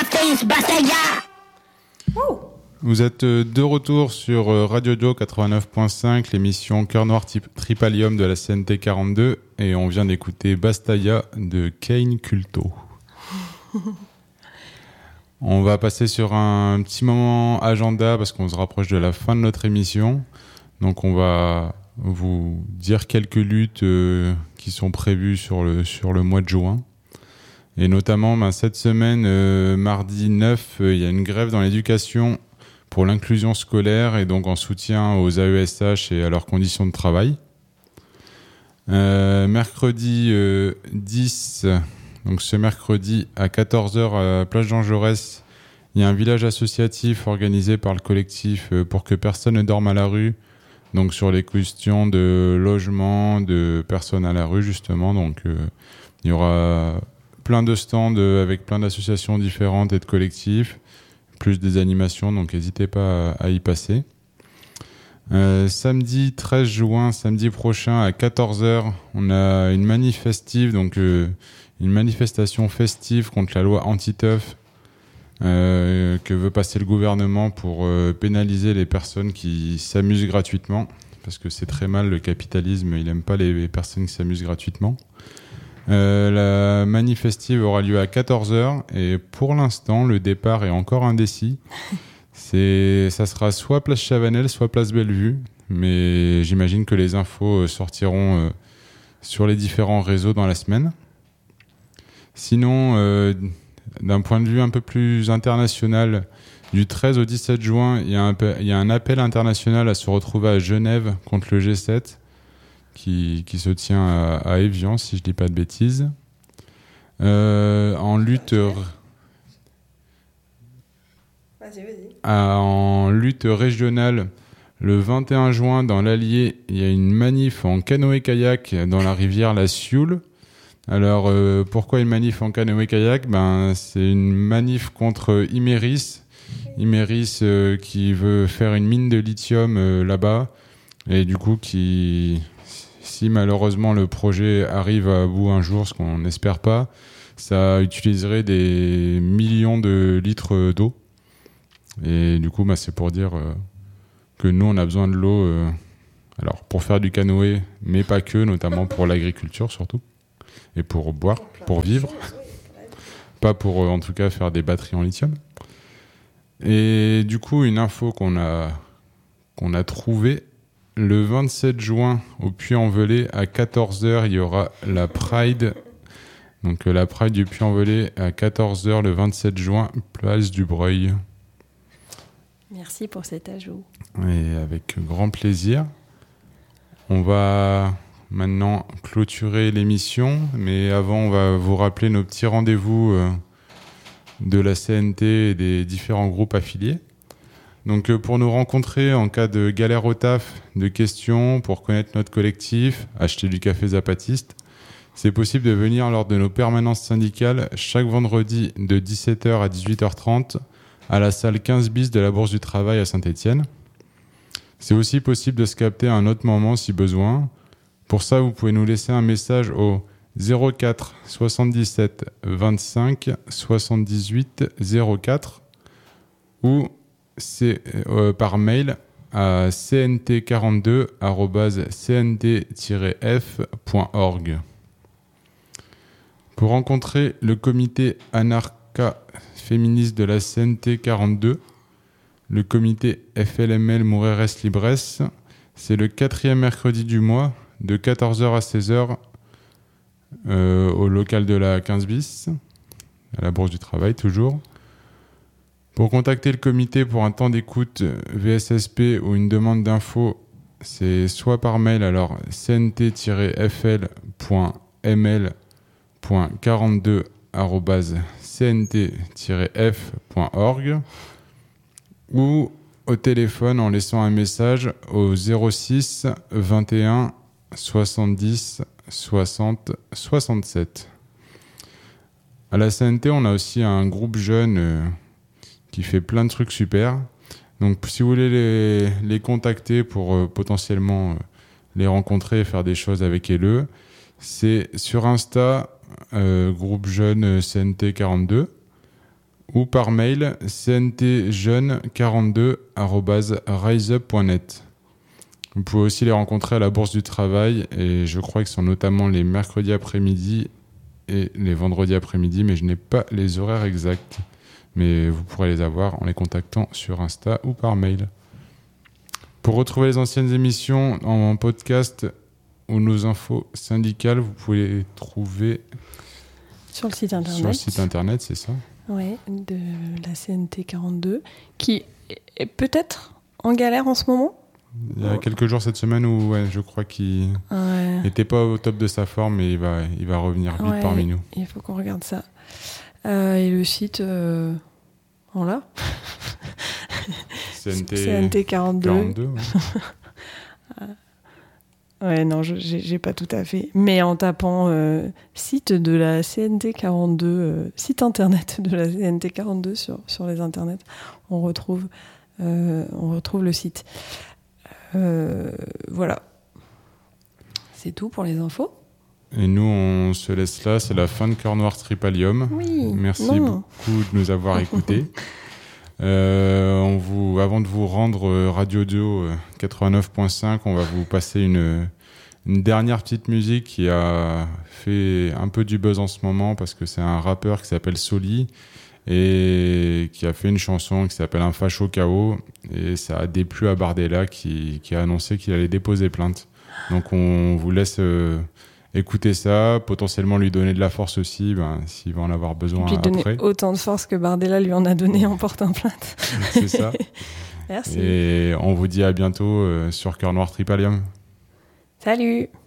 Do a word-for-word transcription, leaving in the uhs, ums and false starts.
face, Bastaya. Oh. Vous êtes de retour sur Radio Dio quatre-vingt-neuf point cinq, l'émission Cœur Noir Tripalium de la C N T quarante-deux, et on vient d'écouter Bastaya de Kane Kulto. On va passer sur un petit moment agenda parce qu'on se rapproche de la fin de notre émission. Donc on va vous dire quelques luttes euh, qui sont prévues sur le, sur le mois de juin. Et notamment, ben, cette semaine, euh, mardi neuf, il euh, y a une grève dans l'éducation pour l'inclusion scolaire et donc en soutien aux A E S H et à leurs conditions de travail. Euh, mercredi euh, dix, donc ce mercredi à quatorze heures à la plage Jean Jaurès, il y a un village associatif organisé par le collectif euh, pour que personne ne dorme à la rue, donc sur les questions de logement, de personnes à la rue justement. Donc euh, il y aura plein de stands euh, avec plein d'associations différentes et de collectifs, plus des animations, donc n'hésitez pas à, à y passer. Euh, samedi treize juin, samedi prochain à quatorze heures, on a une manif festive, donc euh, une manifestation festive contre la loi anti-teuf euh, que veut passer le gouvernement pour euh, pénaliser les personnes qui s'amusent gratuitement, parce que c'est très mal, le capitalisme, il aime pas les personnes qui s'amusent gratuitement. Euh, la manif festive aura lieu à quatorze heures et pour l'instant le départ est encore indécis. C'est, ça sera soit place Chavanel, soit place Bellevue, mais j'imagine que les infos sortiront euh, sur les différents réseaux dans la semaine. Sinon, euh, d'un point de vue un peu plus international, du treize au dix-sept juin, il y a un, il y a un appel international à se retrouver à Genève contre le G sept. Qui, qui se tient à, à Évian, si je dis pas de bêtises. Euh, en lutte... Vas-y, vas-y. À, en lutte régionale, le vingt et un juin, dans l'Allier, il y a une manif en canoë-kayak dans la rivière la Sioule. Alors, euh, pourquoi une manif en canoë-kayak ? Ben, c'est une manif contre Imerys. Imerys euh, qui veut faire une mine de lithium euh, là-bas. Et du coup, qui... si malheureusement le projet arrive à bout un jour, ce qu'on n'espère pas, ça utiliserait des millions de litres d'eau. Et du coup, bah, c'est pour dire euh, que nous, on a besoin de l'eau euh, alors, pour faire du canoë, mais pas que, notamment pour l'agriculture surtout, et pour boire, pour vivre. Pas pour, euh, en tout cas, faire des batteries en lithium. Et du coup, une info qu'on a, qu'on a trouvée, le vingt-sept juin, au Puy-en-Velay, à quatorze heures, il y aura la Pride. Donc la Pride du Puy-en-Velay à quatorze heures le vingt-sept juin, place du Breuil. Merci pour cet ajout. Et avec grand plaisir. On va maintenant clôturer l'émission, mais avant, on va vous rappeler nos petits rendez-vous de la C N T et des différents groupes affiliés. Donc euh, pour nous rencontrer en cas de galère au taf, de questions, pour connaître notre collectif, acheter du café Zapatiste, c'est possible de venir lors de nos permanences syndicales chaque vendredi de dix-sept heures à dix-huit heures trente à la salle quinze bis de la Bourse du Travail à Saint-Étienne. C'est aussi possible de se capter à un autre moment si besoin. Pour ça, vous pouvez nous laisser un message au zéro quatre soixante-dix-sept vingt-cinq soixante-dix-huit zéro quatre ou c'est euh, par mail à c n t quarante-deux arobase c n t tiret f point org. Pour rencontrer le comité anarcha-féministe de la C N T quarante-deux, le comité F L M L Mujeres Libres, c'est le quatrième mercredi du mois, de quatorze heures à seize heures, euh, au local de la quinze bis, à la Bourse du Travail toujours. Pour contacter le comité pour un temps d'écoute V S S P ou une demande d'info, c'est soit par mail, alors c n t tiret f l point m l point quarante-deux arobase c n t tiret f point org ou au téléphone en laissant un message au zéro six vingt et un soixante-dix soixante soixante-sept. À la C N T, on a aussi un groupe jeune euh, qui fait plein de trucs super. Donc si vous voulez les, les contacter pour euh, potentiellement euh, les rencontrer et faire des choses avec eux, c'est sur Insta, euh, groupe jeune C N T quarante-deux, ou par mail c n t jeune quarante-deux arobase riseup point net. Vous pouvez aussi les rencontrer à la Bourse du Travail et je crois qu'ils sont notamment les mercredis après-midi et les vendredis après-midi, mais je n'ai pas les horaires exacts. Mais vous pourrez les avoir en les contactant sur Insta ou par mail. Pour retrouver les anciennes émissions en podcast ou nos infos syndicales, vous pouvez les trouver sur le site internet. Sur le site internet, c'est ça ? Oui, de la C N T quarante-deux, qui est peut-être en galère en ce moment. Il y a quelques jours cette semaine où ouais, je crois qu'il n'était ouais. pas au top de sa forme, mais il va, il va revenir vite ouais, parmi nous. Il faut qu'on regarde ça. Euh, et le site, euh, on l'a C N T, C N T quarante-deux. quarante-deux ouais. Ouais, non, je, j'ai, j'ai pas tout à fait. Mais en tapant euh, site de la C N T quarante-deux, euh, site internet de la C N T quarante-deux sur, sur les internets, on retrouve, euh, on retrouve le site. Euh, voilà. C'est tout pour les infos. Et nous, on se laisse là. C'est la fin de Cœur Noir Tripalium. Oui, Merci non. beaucoup de nous avoir écoutés. euh, on vous, avant de vous rendre Radio Dio quatre-vingt-neuf point cinq, on va vous passer une, une dernière petite musique qui a fait un peu du buzz en ce moment parce que c'est un rappeur qui s'appelle Soli et qui a fait une chanson qui s'appelle Un facho K O et ça a déplu à Bardella qui, qui a annoncé qu'il allait déposer plainte. Donc on vous laisse euh, écouter ça, potentiellement lui donner de la force aussi, ben, s'il va en avoir besoin après. Et puis donner autant de force que Bardella lui en a donné en portant plainte. C'est ça. Merci. Et on vous dit à bientôt euh, sur Cœur Noir Tripalium. Salut.